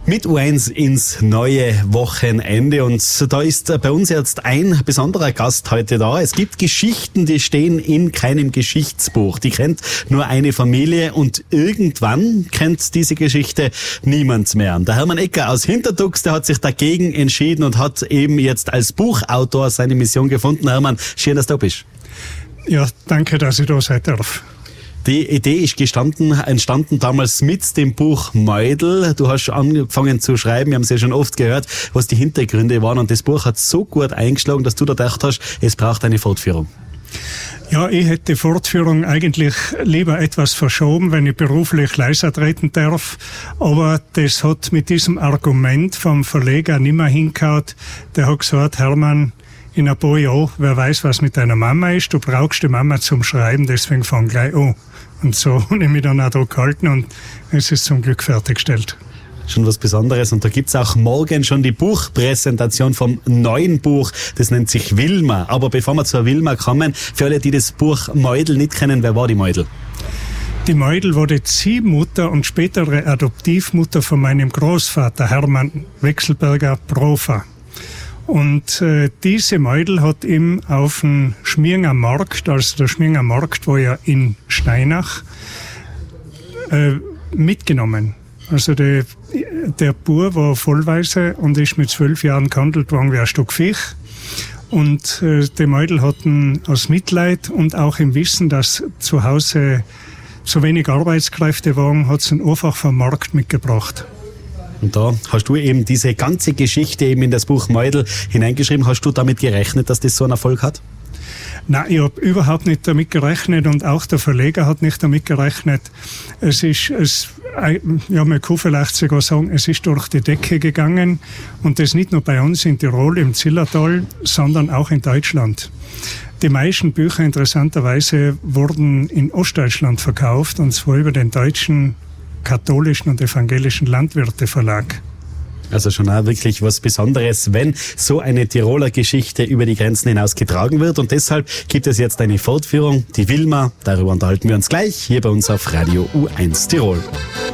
Mit U1 ins neue Wochenende und da ist bei uns jetzt ein besonderer Gast heute da. Es gibt Geschichten, die stehen in keinem Geschichtsbuch. Die kennt nur eine Familie und irgendwann kennt diese Geschichte niemand mehr. Der Hermann Ecker aus Hinterdux, der hat sich dagegen entschieden und hat eben jetzt als Buchautor seine Mission gefunden. Hermann, schön, dass du da bist. Ja, danke, dass ich da sein darf. Die Idee ist entstanden damals mit dem Buch Meudl. Du hast angefangen zu schreiben, wir haben es ja schon oft gehört, was die Hintergründe waren. Und das Buch hat so gut eingeschlagen, dass du da gedacht hast, es braucht eine Fortführung. Ja, ich hätte die Fortführung eigentlich lieber etwas verschoben, wenn ich beruflich leiser treten darf. Aber das hat mit diesem Argument vom Verleger nimmer hingehauen. Der hat gesagt, Hermann, in ein paar Jahren, wer weiß, was mit deiner Mama ist, du brauchst die Mama zum Schreiben, deswegen fang gleich an. Und so habe ich mich dann auch da gehalten und es ist zum Glück fertiggestellt. Schon was Besonderes. Und da gibt's auch morgen schon die Buchpräsentation vom neuen Buch. Das nennt sich Wilma. Aber bevor wir zur Wilma kommen, für alle, die das Buch Meudl nicht kennen, wer war die Meudl? Die Meudl war die Ziehmutter und spätere Adoptivmutter von meinem Großvater Hermann Wechselberger Profer. Und diese Meudl hat ihm auf dem Schmiernger Markt, also der Schmiernger Markt war ja in Steinach, mitgenommen. Also der Bub war vollweise und ist mit 12 Jahren gehandelt worden wie ein Stück Viech. Und die Meudl hatten aus Mitleid und auch im Wissen, dass zu Hause so wenig Arbeitskräfte waren, hat sie ihn einfach vom Markt mitgebracht. Und da hast du eben diese ganze Geschichte eben in das Buch Meudl hineingeschrieben. Hast du damit gerechnet, dass das so einen Erfolg hat? Nein, ich habe überhaupt nicht damit gerechnet und auch der Verleger hat nicht damit gerechnet. Man kann vielleicht sogar sagen, es ist durch die Decke gegangen und das nicht nur bei uns in Tirol, im Zillertal, sondern auch in Deutschland. Die meisten Bücher interessanterweise wurden in Ostdeutschland verkauft und zwar über den deutschen katholischen und evangelischen Landwirte-Verlag. Also schon auch wirklich was Besonderes, wenn so eine Tiroler Geschichte über die Grenzen hinaus getragen wird. Und deshalb gibt es jetzt eine Fortführung, die Wilma. Darüber unterhalten wir uns gleich hier bei uns auf Radio U1 Tirol.